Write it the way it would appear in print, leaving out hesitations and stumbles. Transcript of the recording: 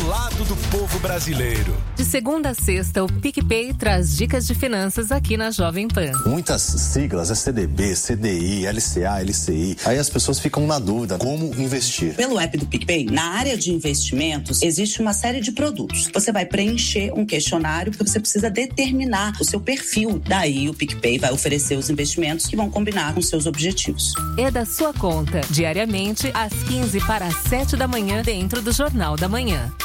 lado do povo brasileiro. De segunda a sexta, o PicPay traz dicas de finanças aqui na Jovem Pan. Muitas siglas, CDB, CDI, LCA, LCI. Aí as pessoas ficam na dúvida como investir. Pelo app do PicPay, na área de investimentos, existe uma série de produtos. Você vai preencher um questionário porque você precisa determinar o seu perfil. Daí o PicPay vai oferecer os investimentos que vão combinar com seus objetivos. É da sua conta, diariamente, às 15 para as 7 da manhã, dentro do Jornal da Manhã.